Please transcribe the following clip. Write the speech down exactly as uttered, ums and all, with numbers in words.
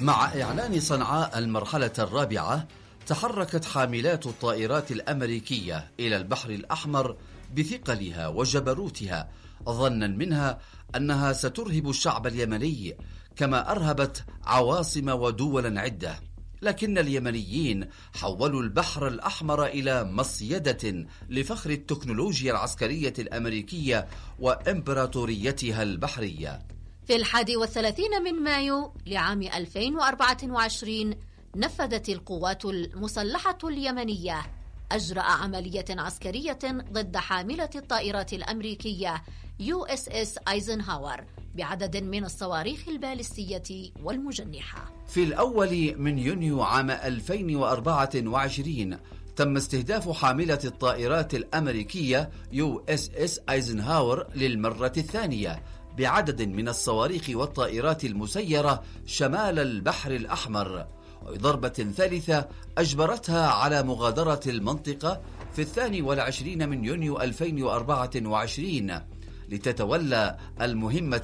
مع إعلان صنعاء المرحلة الرابعة، تحركت حاملات الطائرات الأمريكية إلى البحر الأحمر بثقلها وجبروتها، ظنا منها أنها سترهب الشعب اليمني كما أرهبت عواصم ودولا عدة. لكن اليمنيين حولوا البحر الأحمر إلى مصيدة لفخر التكنولوجيا العسكرية الأمريكية وإمبراطوريتها البحرية. في الحادي والثلاثين من مايو لعام ألفين وأربعة وعشرين نفذت القوات المسلحة اليمنية أجرأ عملية عسكرية ضد حاملة الطائرات الأمريكية يو إس إس أيزنهاور بعدد من الصواريخ البالستية والمجنحة. في الأول من يونيو عام ألفين وأربعة وعشرين تم استهداف حاملة الطائرات الأمريكية يو إس إس أيزنهاور للمرة الثانية بعدد من الصواريخ والطائرات المسيرة شمال البحر الأحمر، وضربة ثالثة أجبرتها على مغادرة المنطقة في الثاني والعشرين من يونيو ألفين وأربعة وعشرين لتتولى المهمة